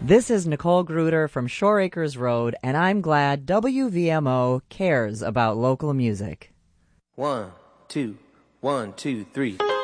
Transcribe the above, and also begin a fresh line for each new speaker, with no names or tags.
This is Nicole Gruder from Shore Acres Road, and I'm glad WVMO cares about local music.
1, 2, 1, 2, 3.